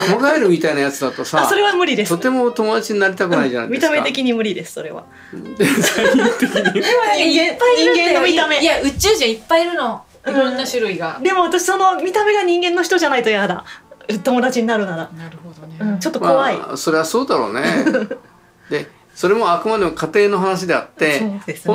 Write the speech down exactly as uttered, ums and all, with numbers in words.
アマガエルみたいなやつだとさ、 それは無理です。 とても友達になりたくないじゃないですか。 見た目的に無理です、それは。 最終的に。 人間の見た目。 いや宇宙人いっぱいいるの。いろんな種類が。 でも私その見た目が人間の人じゃないと嫌だ。友達になるなら。 なるほどね。 うん、ちょっと怖い。 まあ、それはそうだろうね。で、それもあくまでも家庭の話であって。 そうですね。